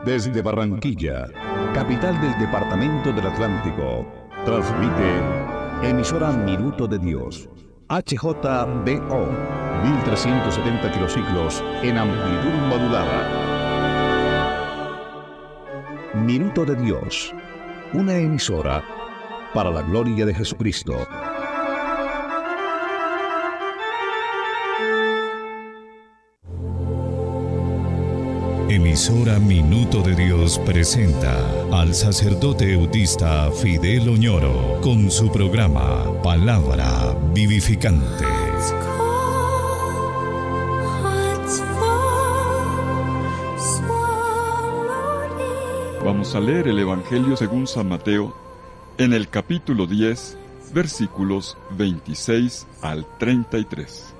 Desde Barranquilla, capital del departamento del Atlántico, transmite emisora Minuto de Dios, HJBO, 1370 kilociclos en amplitud modulada. Minuto de Dios, una emisora para la gloria de Jesucristo. Emisora Minuto de Dios presenta al sacerdote eudista Fidel Oñoro con su programa Palabra Vivificante. Vamos a leer el Evangelio según San Mateo en el capítulo 10, versículos 26 al 33.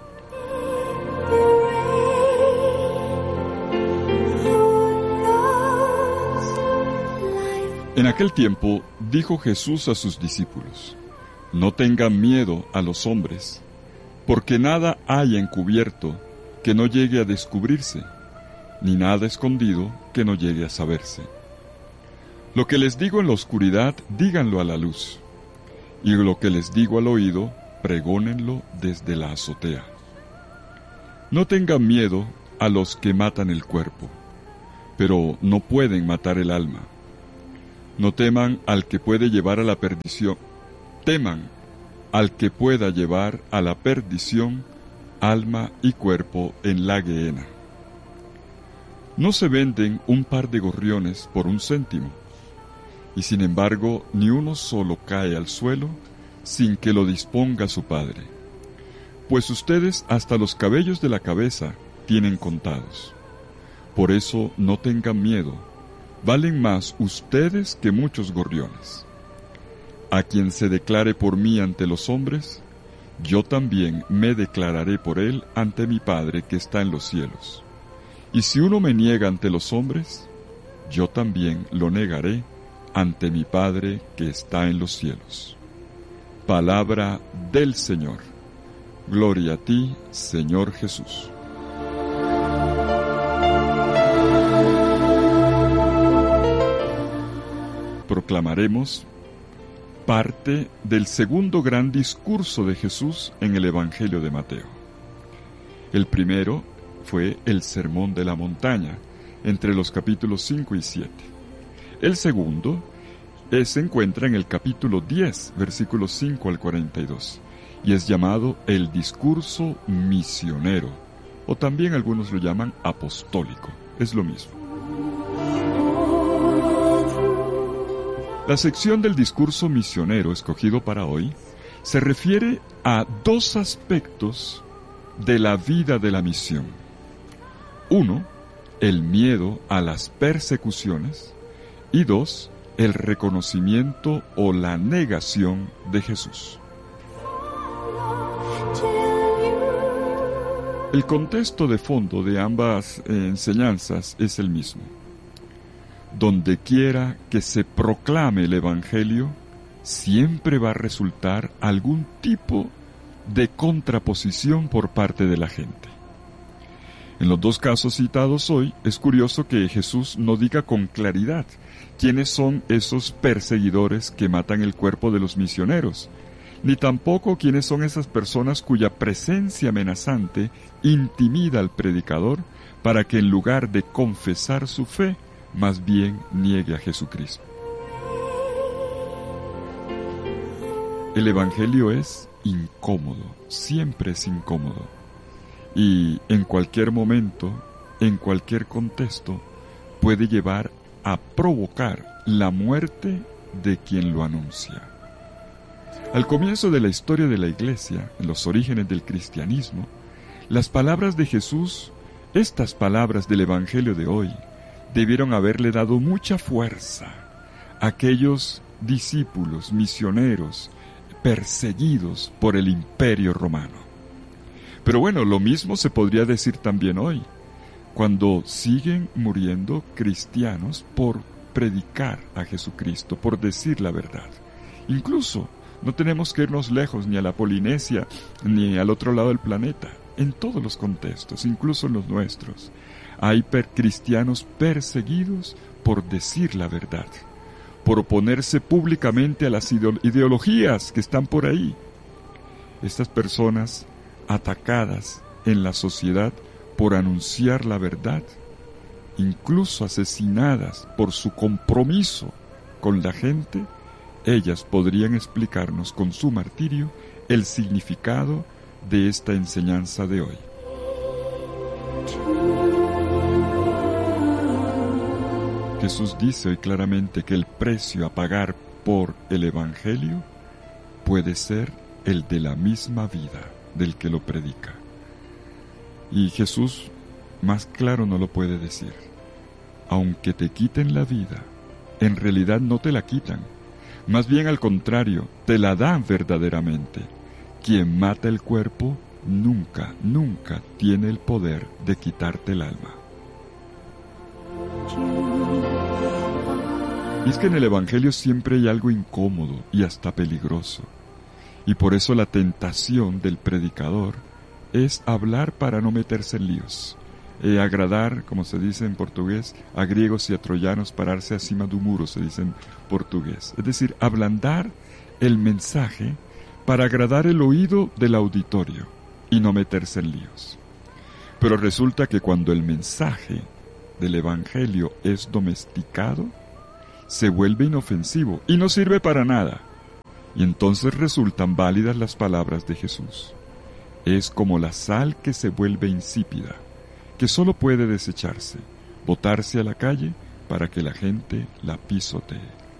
En aquel tiempo dijo Jesús a sus discípulos: No tengan miedo a los hombres, porque nada hay encubierto que no llegue a descubrirse, ni nada escondido que no llegue a saberse. Lo que les digo en la oscuridad, díganlo a la luz, y lo que les digo al oído, pregónenlo desde la azotea. No tengan miedo a los que matan el cuerpo, pero no pueden matar el alma. No teman al que puede llevar a la perdición, teman al que pueda llevar a la perdición alma y cuerpo en la gehenna. No se venden un par de gorriones por 1 céntimo, y sin embargo ni uno solo cae al suelo sin que lo disponga su Padre. Pues ustedes hasta los cabellos de la cabeza tienen contados. Por eso no tengan miedo. Valen más ustedes que muchos gorriones. A quien se declare por mí ante los hombres, yo también me declararé por él ante mi Padre que está en los cielos. Y si uno me niega ante los hombres, yo también lo negaré ante mi Padre que está en los cielos. Palabra del Señor. Gloria a ti, Señor Jesús. Proclamaremos parte del segundo gran discurso de Jesús en el Evangelio de Mateo. El primero fue el Sermón de la Montaña, entre los capítulos 5 y 7. El segundo se encuentra en el capítulo 10, versículos 5 al 42, y es llamado el discurso misionero, o también algunos lo llaman apostólico, es lo mismo. La sección del discurso misionero escogido para hoy se refiere a 2 aspectos de la vida de la misión. 1, el miedo a las persecuciones, y 2, el reconocimiento o la negación de Jesús. El contexto de fondo de ambas enseñanzas es el mismo. Donde quiera que se proclame el Evangelio, siempre va a resultar algún tipo de contraposición por parte de la gente. En los 2 casos citados hoy, es curioso que Jesús no diga con claridad quiénes son esos perseguidores que matan el cuerpo de los misioneros, ni tampoco quiénes son esas personas cuya presencia amenazante intimida al predicador para que en lugar de confesar su fe, más bien niegue a Jesucristo. El Evangelio es incómodo, siempre es incómodo, y en cualquier momento, en cualquier contexto, puede llevar a provocar la muerte de quien lo anuncia. Al comienzo de la historia de la Iglesia, en los orígenes del cristianismo, las palabras de Jesús, estas palabras del Evangelio de hoy, debieron haberle dado mucha fuerza a aquellos discípulos misioneros perseguidos por el Imperio Romano. Pero bueno, lo mismo se podría decir también hoy, cuando siguen muriendo cristianos por predicar a Jesucristo, por decir la verdad. Incluso no tenemos que irnos lejos ni a la Polinesia ni al otro lado del planeta, en todos los contextos, incluso en los nuestros. Hay cristianos perseguidos por decir la verdad, por oponerse públicamente a las ideologías que están por ahí. Estas personas atacadas en la sociedad por anunciar la verdad, incluso asesinadas por su compromiso con la gente, ellas podrían explicarnos con su martirio el significado de esta enseñanza de hoy. Jesús dice hoy claramente que el precio a pagar por el Evangelio puede ser el de la misma vida del que lo predica. Y Jesús más claro no lo puede decir. Aunque te quiten la vida, en realidad no te la quitan. Más bien al contrario, te la dan verdaderamente. Quien mata el cuerpo nunca, nunca tiene el poder de quitarte el alma. Y es que en el Evangelio siempre hay algo incómodo y hasta peligroso. Y por eso la tentación del predicador es hablar para no meterse en líos. Agradar, como se dice en portugués, a griegos y a troyanos, pararse acima de un muro, se dice en portugués. Es decir, ablandar el mensaje para agradar el oído del auditorio y no meterse en líos. Pero resulta que cuando el mensaje del Evangelio es domesticado, se vuelve inofensivo y no sirve para nada. Y entonces resultan válidas las palabras de Jesús. Es como la sal que se vuelve insípida, que solo puede desecharse, botarse a la calle para que la gente la pisotee.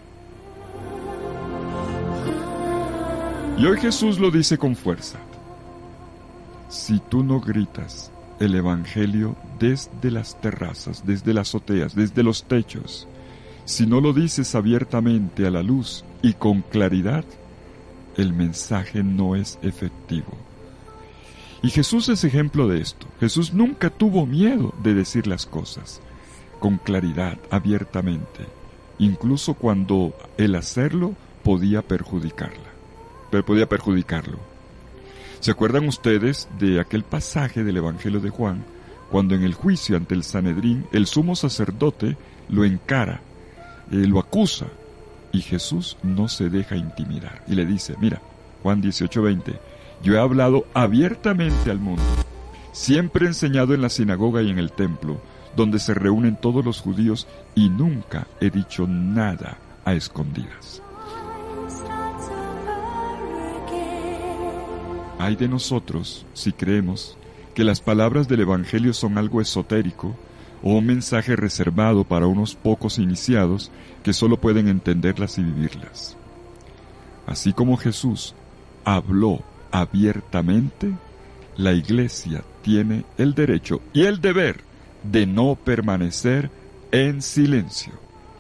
Y hoy Jesús lo dice con fuerza. Si tú no gritas el Evangelio desde las terrazas, desde las azoteas, desde los techos, si no lo dices abiertamente a la luz y con claridad, el mensaje no es efectivo. Y Jesús es ejemplo de esto. Jesús nunca tuvo miedo de decir las cosas con claridad, abiertamente, incluso cuando el hacerlo podía perjudicarlo. ¿Se acuerdan ustedes de aquel pasaje del Evangelio de Juan, cuando en el juicio ante el Sanedrín el sumo sacerdote lo encara, lo acusa, y Jesús no se deja intimidar y le dice, mira, Juan 18:20, yo he hablado abiertamente al mundo, siempre he enseñado en la sinagoga y en el templo, donde se reúnen todos los judíos, y nunca he dicho nada a escondidas. Ay de nosotros si creemos que las palabras del Evangelio son algo esotérico o un mensaje reservado para unos pocos iniciados que solo pueden entenderlas y vivirlas. Así como Jesús habló abiertamente, la Iglesia tiene el derecho y el deber de no permanecer en silencio.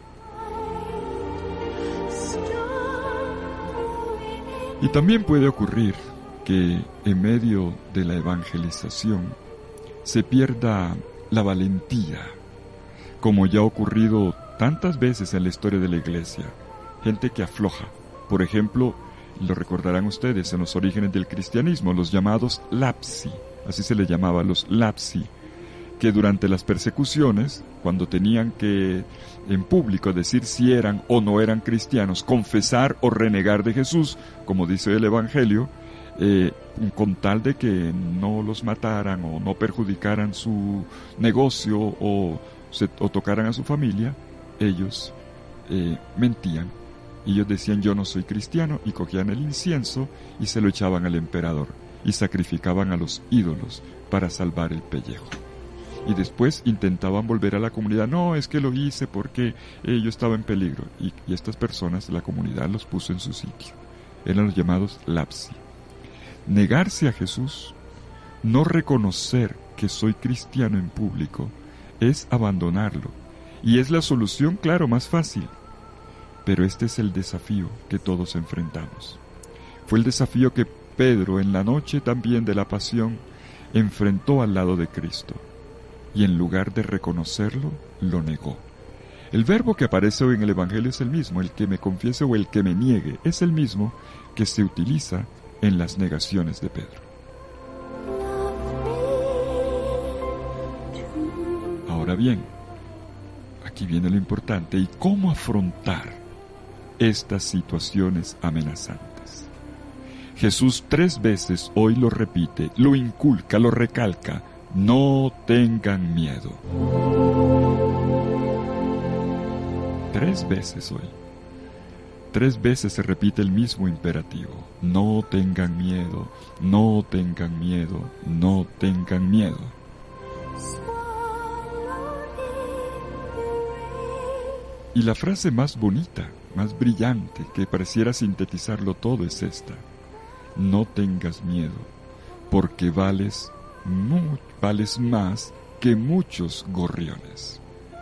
Y también puede ocurrir que en medio de la evangelización se pierda la valentía, como ya ha ocurrido tantas veces en la historia de la Iglesia. Gente que afloja. Por ejemplo, lo recordarán ustedes en los orígenes del cristianismo, los llamados lapsi, así se les llamaba, los lapsi, que durante las persecuciones, cuando tenían que en público decir si eran o no eran cristianos, confesar o renegar de Jesús, como dice el Evangelio, con tal de que no los mataran o no perjudicaran su negocio o tocaran a su familia, ellos mentían. Y ellos decían, yo no soy cristiano, y cogían el incienso y se lo echaban al emperador y sacrificaban a los ídolos para salvar el pellejo. Y después intentaban volver a la comunidad. No, es que lo hice porque yo estaba en peligro. Y estas personas, la comunidad los puso en su sitio. Eran los llamados lapsi. Negarse a Jesús, no reconocer que soy cristiano en público, es abandonarlo. Y es la solución, claro, más fácil. Pero este es el desafío que todos enfrentamos. Fue el desafío que Pedro, en la noche también de la pasión, enfrentó al lado de Cristo. Y en lugar de reconocerlo, lo negó. El verbo que aparece hoy en el Evangelio es el mismo, el que me confiese o el que me niegue, es el mismo que se utiliza en las negaciones de Pedro. Ahora bien, aquí viene lo importante, ¿y cómo afrontar estas situaciones amenazantes? Jesús 3 veces hoy lo repite, lo inculca, lo recalca: no tengan miedo. 3 veces hoy. 3 veces se repite el mismo imperativo: no tengan miedo, no tengan miedo, no tengan miedo. Y la frase más bonita, más brillante, que pareciera sintetizarlo todo es esta: no tengas miedo, porque vales más que muchos gorriones.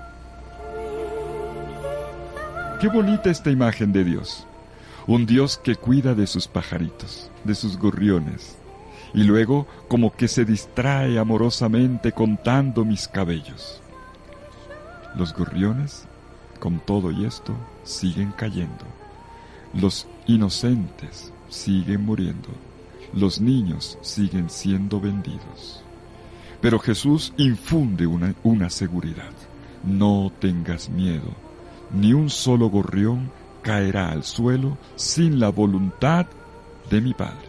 Qué bonita esta imagen de Dios. Un Dios que cuida de sus pajaritos, de sus gorriones, y luego como que se distrae amorosamente contando mis cabellos. Los gorriones, con todo y esto, siguen cayendo. Los inocentes siguen muriendo. Los niños siguen siendo vendidos. Pero Jesús infunde una seguridad: no tengas miedo. Ni un solo gorrión caerá al suelo sin la voluntad de mi Padre.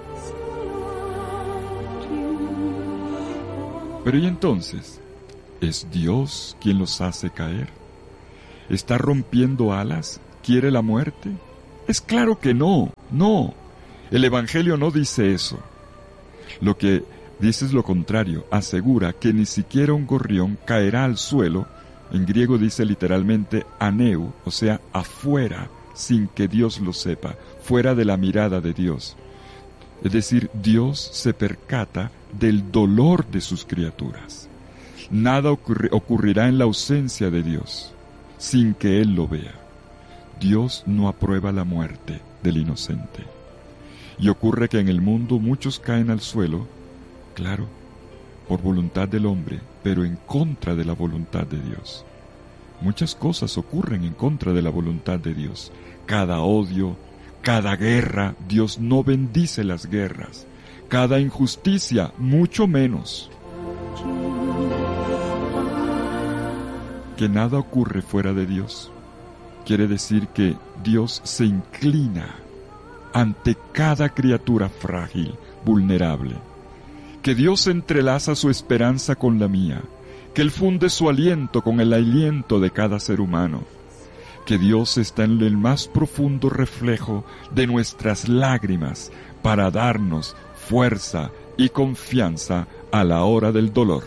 Pero ¿y entonces? ¿Es Dios quien los hace caer? ¿Está rompiendo alas? ¿Quiere la muerte? Es claro que no, no. El Evangelio no dice eso. Lo que dice es lo contrario. Asegura que ni siquiera un gorrión caerá al suelo. En griego dice literalmente aneu, o sea, afuera, sin que Dios lo sepa, fuera de la mirada de Dios. Es decir, Dios se percata del dolor de sus criaturas. Nada ocurrirá en la ausencia de Dios, sin que Él lo vea. Dios no aprueba la muerte del inocente. Y ocurre que en el mundo muchos caen al suelo, claro, por voluntad del hombre, pero en contra de la voluntad de Dios. Muchas cosas ocurren en contra de la voluntad de Dios. Cada odio, cada guerra, Dios no bendice las guerras. Cada injusticia, mucho menos. Que nada ocurre fuera de Dios quiere decir que Dios se inclina ante cada criatura frágil, vulnerable. Que Dios entrelaza su esperanza con la mía, que Él funde su aliento con el aliento de cada ser humano, que Dios está en el más profundo reflejo de nuestras lágrimas para darnos fuerza y confianza a la hora del dolor.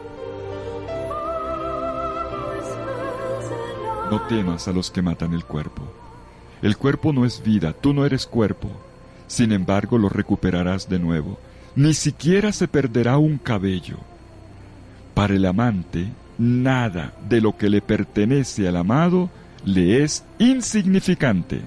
No temas a los que matan el cuerpo. El cuerpo no es vida, tú no eres cuerpo. Sin embargo, lo recuperarás de nuevo. Ni siquiera se perderá un cabello. Para el amante, nada de lo que le pertenece al amado le es insignificante.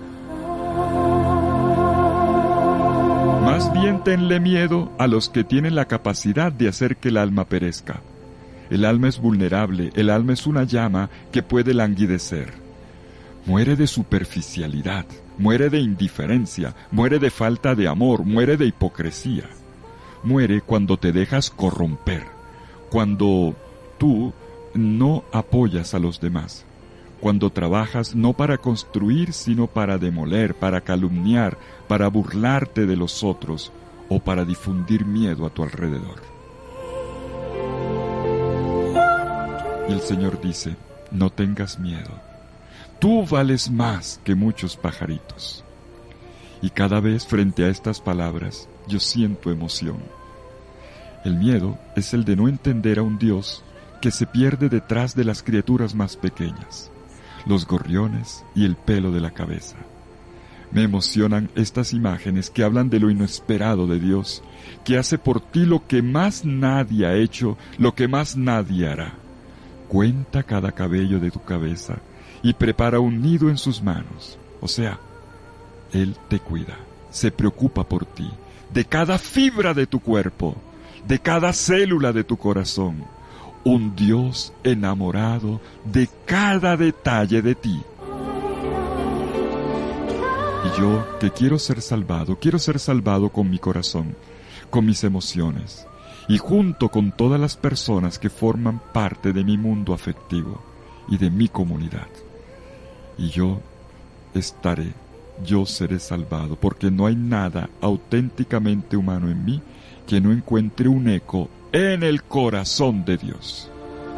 Más bien tenle miedo a los que tienen la capacidad de hacer que el alma perezca. El alma es vulnerable, el alma es una llama que puede languidecer. Muere de superficialidad, muere de indiferencia, muere de falta de amor, muere de hipocresía. Muere cuando te dejas corromper, cuando tú no apoyas a los demás, cuando trabajas no para construir, sino para demoler, para calumniar, para burlarte de los otros o para difundir miedo a tu alrededor. Y el Señor dice, no tengas miedo. Tú vales más que muchos pajaritos. Y cada vez frente a estas palabras, yo siento emoción. El miedo es el de no entender a un Dios que se pierde detrás de las criaturas más pequeñas, los gorriones y el pelo de la cabeza. Me emocionan estas imágenes que hablan de lo inesperado de Dios, que hace por ti lo que más nadie ha hecho, lo que más nadie hará. Cuenta cada cabello de tu cabeza y prepara un nido en sus manos. O sea, Él te cuida, se preocupa por ti, de cada fibra de tu cuerpo, de cada célula de tu corazón. Un Dios enamorado de cada detalle de ti. Y yo, que quiero ser salvado con mi corazón, con mis emociones. y junto con todas las personas que forman parte de mi mundo afectivo y de mi comunidad. Y yo seré salvado, porque no hay nada auténticamente humano en mí que no encuentre un eco en el corazón de Dios.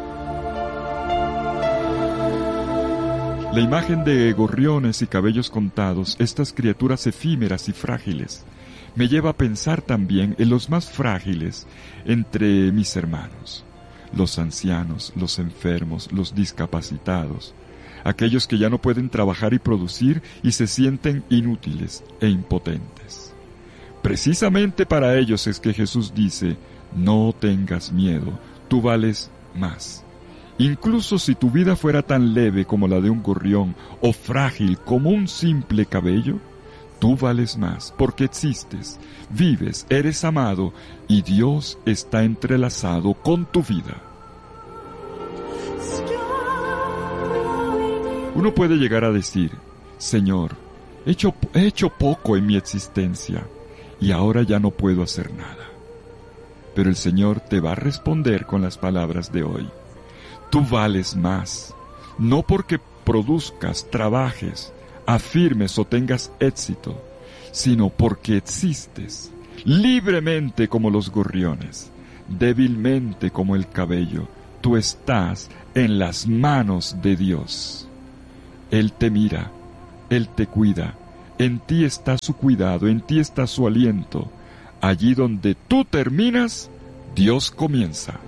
La imagen de gorriones y cabellos contados, estas criaturas efímeras y frágiles, me lleva a pensar también en los más frágiles entre mis hermanos, los ancianos, los enfermos, los discapacitados, aquellos que ya no pueden trabajar y producir y se sienten inútiles e impotentes. Precisamente para ellos es que Jesús dice: no tengas miedo, tú vales más. Incluso si tu vida fuera tan leve como la de un gorrión o frágil como un simple cabello, tú vales más porque existes, vives, eres amado y Dios está entrelazado con tu vida. Uno puede llegar a decir: Señor, he hecho poco en mi existencia y ahora ya no puedo hacer nada. Pero el Señor te va a responder con las palabras de hoy: tú vales más, no porque produzcas, trabajes, afirmes o tengas éxito, sino porque existes, libremente como los gorriones, débilmente como el cabello. Tú estás en las manos de Dios. Él te mira, Él te cuida, en ti está su cuidado, en ti está su aliento. Allí donde tú terminas, Dios comienza.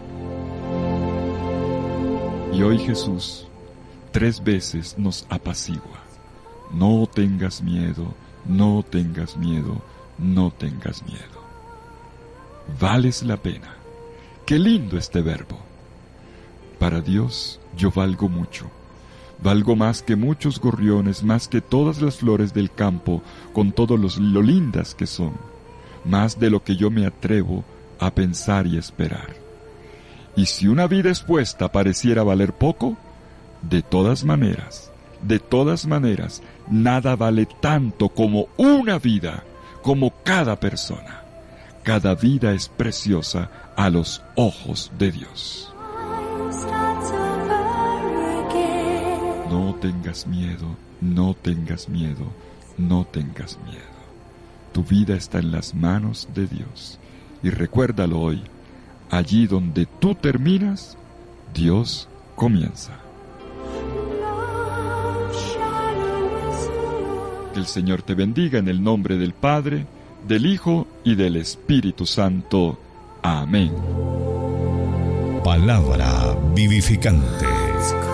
Y hoy Jesús 3 veces nos apacigua: no tengas miedo, no tengas miedo, no tengas miedo. Vales la pena. Qué lindo este verbo. Para Dios yo valgo mucho. Valgo más que muchos gorriones, más que todas las flores del campo, con todo lo lindas que son, más de lo que yo me atrevo a pensar y esperar. Y si una vida expuesta pareciera valer poco, de todas maneras, nada vale tanto como una vida, como cada persona. Cada vida es preciosa a los ojos de Dios. No tengas miedo, no tengas miedo, no tengas miedo. Tu vida está en las manos de Dios. Y recuérdalo hoy: allí donde tú terminas, Dios comienza. Que el Señor te bendiga en el nombre del Padre, del Hijo y del Espíritu Santo. Amén. Palabra vivificante.